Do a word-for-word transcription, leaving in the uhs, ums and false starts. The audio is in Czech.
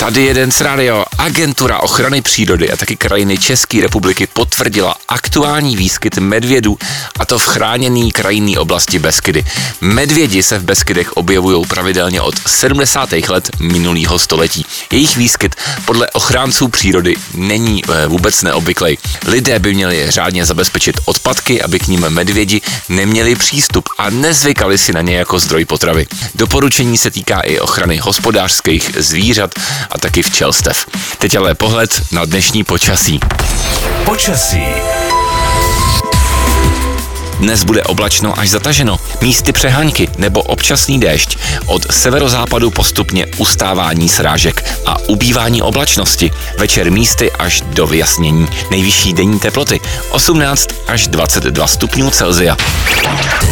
Tady jeden z radio. Agentura ochrany přírody a taky krajiny České republiky potvrdila aktuální výskyt medvědů, a to v chráněné krajinné oblasti Beskydy. Medvědi se v Beskydech objevují pravidelně od sedmdesátých let minulého století. Jejich výskyt podle ochránců přírody není vůbec neobvyklý. Lidé by měli řádně zabezpečit odpadky, aby k nim medvědi neměli přístup a nezvykali si na ně jako zdroj potravy. Doporučení se týká i ochrany hospodářských zvířat a taky včelstev. Teď ale pohled na dnešní počasí. Počasí. Dnes bude oblačno až zataženo, místy přehánky nebo občasný déšť. Od severozápadu postupně ustávání srážek a ubývání oblačnosti. Večer místy až do vyjasnění. Nejvyšší denní teploty osmnáct až dvacet dva stupňů Celsia.